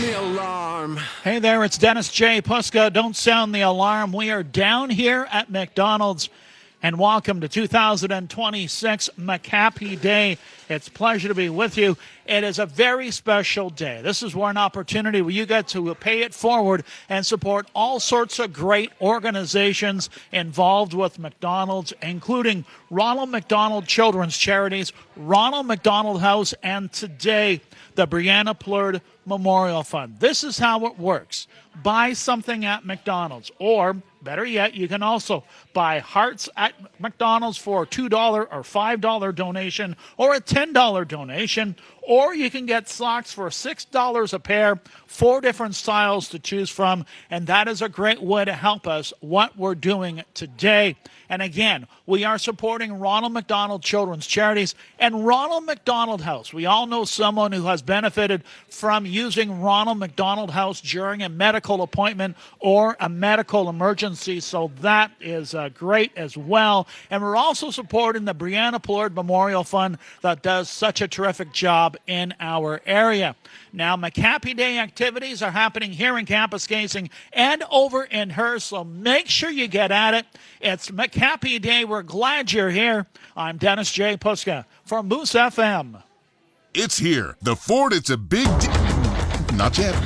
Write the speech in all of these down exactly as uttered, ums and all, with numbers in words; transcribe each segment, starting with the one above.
the alarm. Hey there, it's Dennis J. Puska. Don't sound the alarm. We are down here at McDonald's, and welcome to two thousand twenty-six McHappy Day. It's a pleasure to be with you. It is a very special day. This is one opportunity where you get to pay it forward and support all sorts of great organizations involved with McDonald's, including Ronald McDonald Children's Charities, Ronald McDonald House, and today, the Brianna Plurd Memorial Fund. This is how it works. Buy something at McDonald's, or better yet, you can also buy hearts at McDonald's for a two dollars or five dollars donation or a ten dollars donation, or you can get socks for six dollars a pair, four different styles to choose from, and that is a great way to help us what we're doing today. And again, we are supporting Ronald McDonald Children's Charities and Ronald McDonald House. We all know someone who has benefited from using Ronald McDonald House during a medical appointment or a medical emergency, so that is uh, great as well. And we're also supporting the Brianna Plurd Memorial Fund that does such a terrific job in our area. Now, McHappy Day activities are happening here in Kapuskasing and over in Hearst, so make sure you get at it. It's McHappy Day. We're glad you're here. I'm Dennis J. Puska for Moose F M. It's here. The Ford, it's a big deal. Not yet.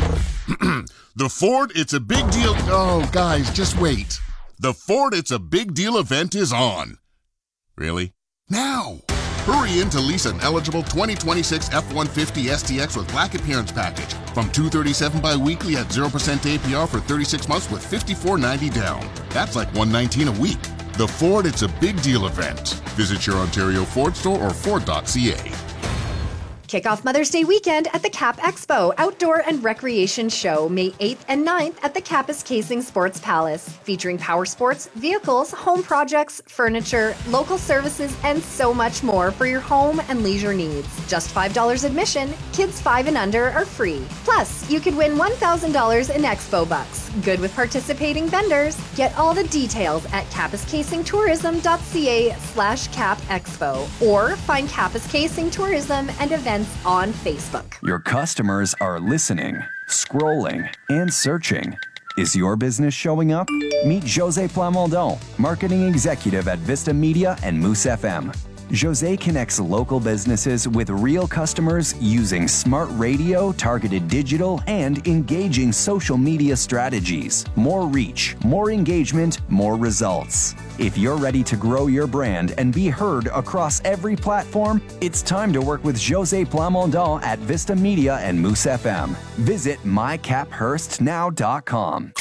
The Ford, it's a big deal. Oh, guys, just wait. The Ford, it's a big deal event is on. Really? Now. Hurry in to lease an eligible twenty twenty-six F one fifty S T X with black appearance package from two hundred thirty-seven dollars bi-weekly at zero percent A P R for thirty-six months with fifty-four ninety down. That's like one hundred nineteen dollars a week. The Ford, it's a big deal event. Visit your Ontario Ford store or Ford dot C A. Kick off Mother's Day weekend at the Cap Expo Outdoor and Recreation Show, May eighth and ninth at the Kapuskasing Sports Palace, featuring power sports, vehicles, home projects, furniture, local services, and so much more for your home and leisure needs. Just five dollars admission, kids five and under are free. Plus, you could win one thousand dollars in Expo Bucks. Good with participating vendors. Get all the details at kapuskasingtourism.ca slash cap expo or find Kapuskasing Tourism and Events on Facebook. Your customers are listening, scrolling, and searching. Is your business showing up? Meet Jose Plamondon, Marketing Executive at Vista Media and Moose F M. Jose connects local businesses with real customers using smart radio, targeted digital, and engaging social media strategies. More reach, more engagement, more results. If you're ready to grow your brand and be heard across every platform, it's time to work with Jose Plamondon at Vista Media and Moose F M. Visit my cap hurst now dot com.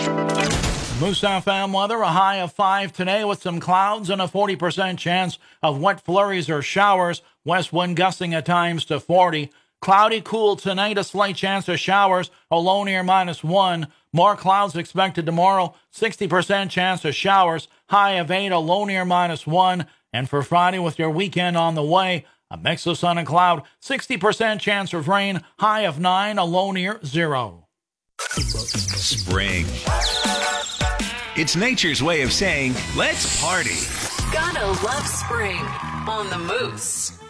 Moose F M weather, a high of five today with some clouds and a forty percent chance of wet flurries or showers. West wind gusting at times to forty. Cloudy, cool tonight, a slight chance of showers, a low near minus one. More clouds expected tomorrow, sixty percent chance of showers, high of eight, a low near minus one. And for Friday with your weekend on the way, a mix of sun and cloud, sixty percent chance of rain, high of nine, a low near zero. Spring. It's nature's way of saying, let's party. Gotta love spring on the Moose.